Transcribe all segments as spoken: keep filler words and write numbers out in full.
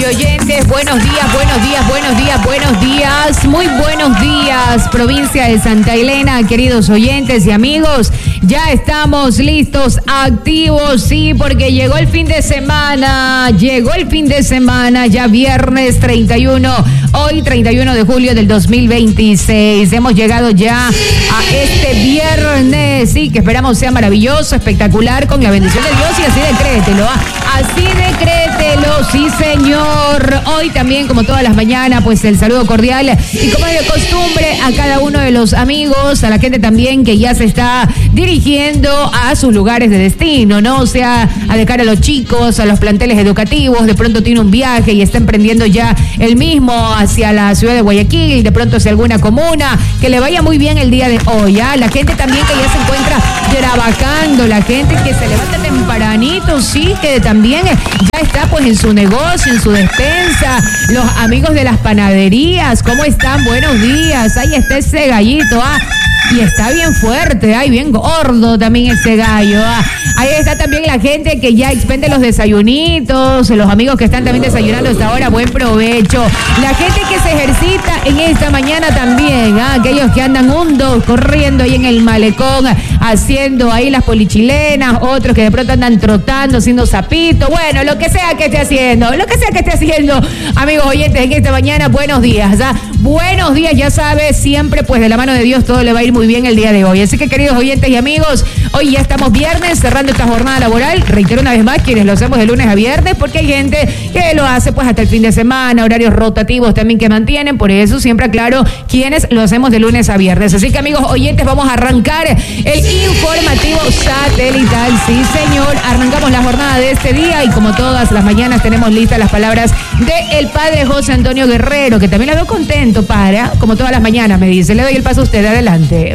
y oyentes, buenos días, buenos días, buenos días, buenos días, muy buenos días, provincia de Santa Elena, queridos oyentes y amigos, ya estamos listos, activos, sí, porque llegó el fin de semana, llegó el fin de semana, ya viernes treinta y uno, hoy treinta y uno de julio del dos mil veintiséis, hemos llegado ya a este viernes, sí, que esperamos sea maravilloso, espectacular, con la bendición de Dios y así decrételo, ¿ah? Así decrételo, sí señor. Hoy también, como todas las mañanas, pues el saludo cordial y como es de costumbre a cada uno de los amigos, a la gente también que ya se está dirigiendo a sus lugares de destino, ¿no? O sea, a dejar a los chicos, a los planteles educativos, de pronto tiene un viaje y está emprendiendo ya el mismo hacia la ciudad de Guayaquil, de pronto hacia alguna comuna, que le vaya muy bien el día de hoy, ¿ah? La gente también que ya se encuentra trabajando, la gente que se levanta tempranito, sí, que también ya está pues en su negocio, en su despensa, los amigos de las panaderías, ¿cómo están? Buenos días, ahí está ese gallito, ah, y está bien fuerte, ay, bien gordo también ese gallo, ah. Ahí está también la gente que ya expende los desayunitos, los amigos que están también desayunando hasta ahora, buen provecho. La gente que se ejercita en esta mañana también, ¿ah? Aquellos que andan hundos, corriendo ahí en el malecón, haciendo ahí las polichilenas, otros que de pronto andan trotando, haciendo zapito, bueno, lo que sea que esté haciendo, lo que sea que esté haciendo, amigos oyentes, en esta mañana, buenos días, ¿ah? Buenos días, ya sabes, siempre pues de la mano de Dios todo le va a ir muy bien el día de hoy. Así que, queridos oyentes y amigos, hoy ya estamos viernes, cerrando esta jornada laboral. Reitero una vez más, quienes lo hacemos de lunes a viernes, porque hay gente que lo hace pues hasta el fin de semana, horarios rotativos también que mantienen, por eso siempre aclaro quienes lo hacemos de lunes a viernes. Así que, amigos oyentes, vamos a arrancar el informativo satelital. Sí, señor, arrancamos la jornada de este día y como todas las mañanas tenemos listas las palabras del padre José Antonio Guerrero, que también la veo contento, para, como todas las mañanas me dice. Le doy el paso a usted, adelante.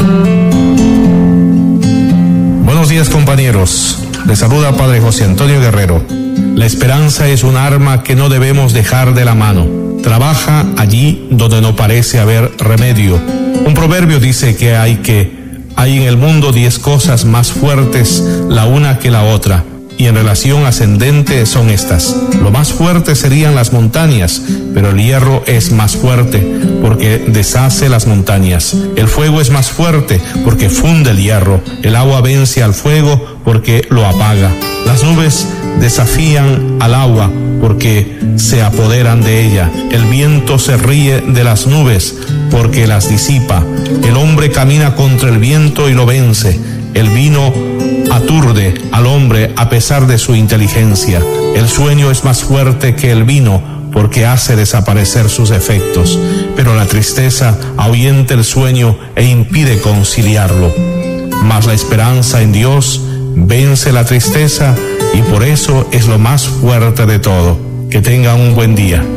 Buenos días, compañeros. Les saluda Padre José Antonio Guerrero. La esperanza es un arma que no debemos dejar de la mano. Trabaja allí donde no parece haber remedio. Un proverbio dice que hay que hay en el mundo diez cosas más fuertes la una que la otra, y en relación ascendente son estas. Lo más fuerte serían las montañas, pero el hierro es más fuerte porque deshace las montañas. El fuego es más fuerte porque funde el hierro. El agua vence al fuego porque lo apaga. Las nubes desafían al agua porque se apoderan de ella. El viento se ríe de las nubes porque las disipa. El hombre camina contra el viento y lo vence. El vino aturde al hombre a pesar de su inteligencia. El sueño es más fuerte que el vino porque hace desaparecer sus efectos, pero la tristeza ahuyenta el sueño e impide conciliarlo. Mas la esperanza en Dios vence la tristeza y por eso es lo más fuerte de todo. Que tengan un buen día.